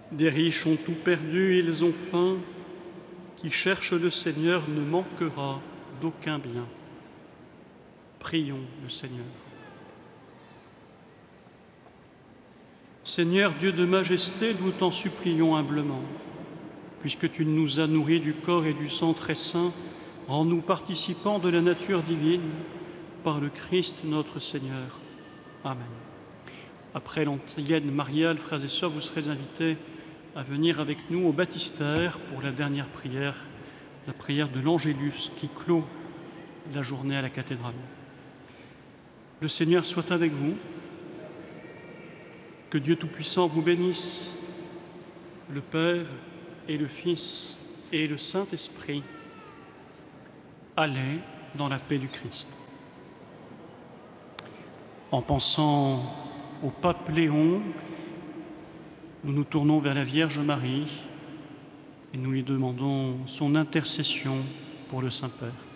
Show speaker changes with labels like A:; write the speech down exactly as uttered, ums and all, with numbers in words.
A: Des riches ont tout perdu, ils ont faim. Qui cherche le Seigneur ne manquera d'aucun bien. Prions le Seigneur. Seigneur, Dieu de majesté, nous t'en supplions humblement, puisque tu nous as nourris du corps et du sang très saint, rends-nous participants de la nature divine, par le Christ notre Seigneur. Amen. Après l'antienne mariale, frères et sœurs, vous serez invités à venir avec nous au baptistère pour la dernière prière, la prière de l'Angélus qui clôt la journée à la cathédrale. Le Seigneur soit avec vous. Que Dieu Tout-Puissant vous bénisse, le Père et le Fils et le Saint-Esprit. Allez dans la paix du Christ. En pensant au pape Léon, nous nous tournons vers la Vierge Marie et nous lui demandons son intercession pour le Saint-Père.